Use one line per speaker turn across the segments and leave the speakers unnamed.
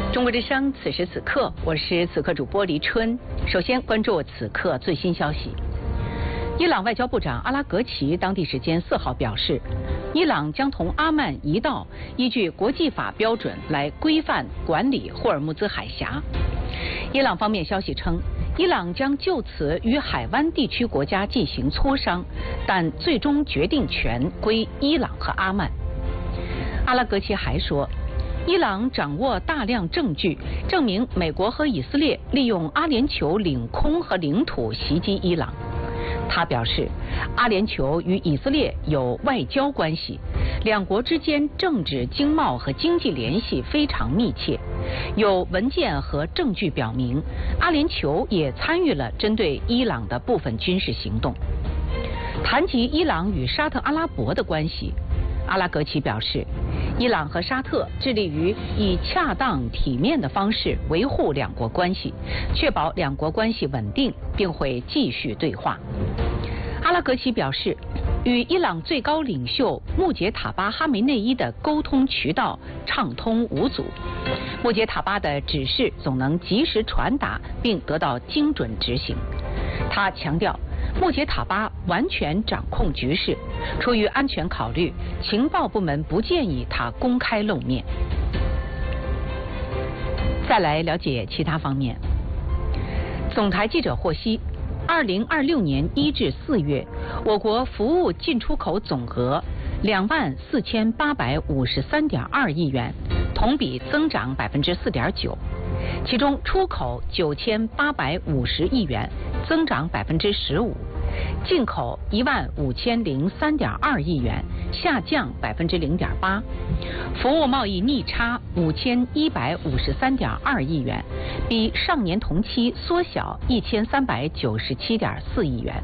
中国之声，此时此刻，我是此刻主播黎春。首先关注此刻最新消息。伊朗外交部长阿拉格齐当地时间4号表示，伊朗将同阿曼一道依据国际法标准来规范管理霍尔木兹海峡。伊朗方面消息称，伊朗将就此与海湾地区国家进行磋商，但最终决定权归伊朗和阿曼。阿拉格齐还说，伊朗掌握大量证据，证明美国和以色列利用阿联酋领空和领土袭击伊朗。他表示，阿联酋与以色列有外交关系，两国之间政治、经贸和经济联系非常密切。有文件和证据表明，阿联酋也参与了针对伊朗的部分军事行动。谈及伊朗与沙特阿拉伯的关系，阿拉格齐表示，伊朗和沙特致力于以恰当体面的方式维护两国关系，确保两国关系稳定，并会继续对话。阿拉格齐表示，与伊朗最高领袖穆杰塔巴哈梅内伊的沟通渠道畅通无阻，穆杰塔巴的指示总能及时传达并得到精准执行。他强调，穆杰塔巴完全掌控局势，出于安全考虑，情报部门不建议他公开露面。再来了解其他方面。总台记者获悉，2026年1至4月，我国服务进出口总额24853.2亿元，同比增长4.9%，其中出口9850亿元，增长15%，进口15003.2亿元，下降0.8%，服务贸易逆差5153.2亿元，比上年同期缩小1397.4亿元。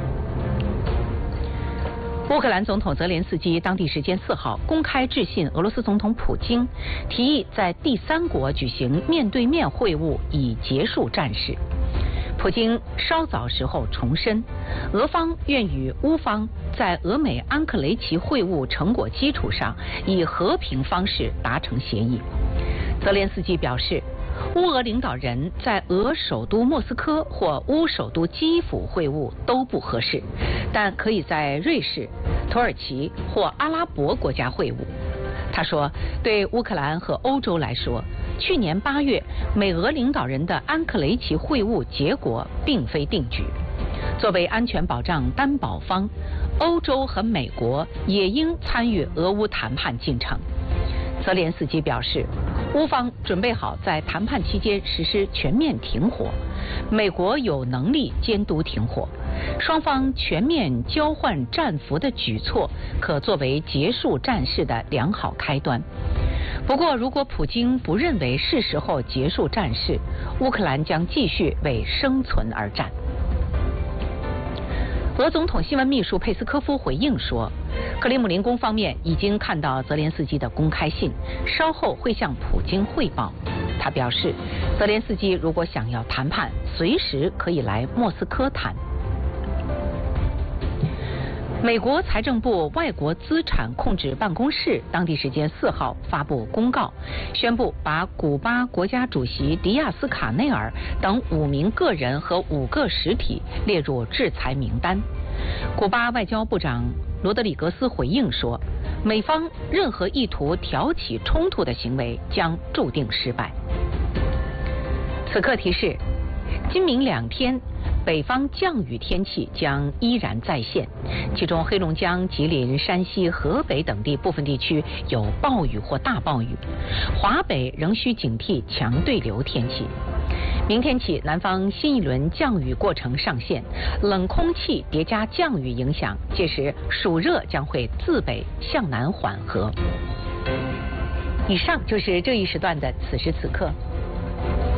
乌克兰总统泽连斯基当地时间4号公开致信俄罗斯总统普京，提议在第三国举行面对面会晤以结束战事。普京稍早时候重申，俄方愿与乌方在俄美安克雷奇会晤成果基础上，以和平方式达成协议。泽连斯基表示，乌俄领导人在俄首都莫斯科或乌首都基辅会晤都不合适，但可以在瑞士、土耳其或阿拉伯国家会晤。他说，对乌克兰和欧洲来说，去年8月美俄领导人的安克雷奇会晤结果并非定局。作为安全保障担保方，欧洲和美国也应参与俄乌谈判进程。泽连斯基表示，乌方准备好在谈判期间实施全面停火，美国有能力监督停火，双方全面交换战俘的举措可作为结束战事的良好开端。不过，如果普京不认为是时候结束战事，乌克兰将继续为生存而战。俄总统新闻秘书佩斯科夫回应说，克里姆林宫方面已经看到泽连斯基的公开信，稍后会向普京汇报。他表示，泽连斯基如果想要谈判，随时可以来莫斯科谈。美国财政部外国资产控制办公室当地时间4号发布公告，宣布把古巴国家主席迪亚斯卡内尔等5名个人和5个实体列入制裁名单。古巴外交部长罗德里格斯回应说，美方任何意图挑起冲突的行为将注定失败。此刻提示，今明2天北方降雨天气将依然再现，其中黑龙江、吉林、山西、河北等地部分地区有暴雨或大暴雨，华北仍需警惕强对流天气。明天起，南方新一轮降雨过程上线，冷空气叠加降雨影响，届时暑热将会自北向南缓和。以上就是这一时段的此时此刻。